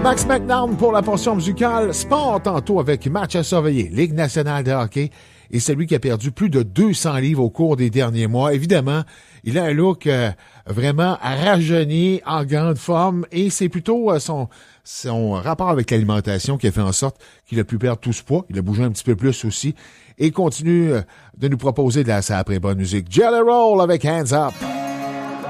Max McNown pour la portion musicale. Sport tantôt avec match à surveiller. Ligue nationale de hockey. Et celui qui a perdu plus de 200 livres au cours des derniers mois. Évidemment, il a un look vraiment rajeuni, en grande forme. Et c'est plutôt son rapport avec l'alimentation qui a fait en sorte qu'il a pu perdre tout ce poids. Il a bougé un petit peu plus aussi. Et continue de nous proposer de la après bonne musique. Jelly Roll avec Hands Up.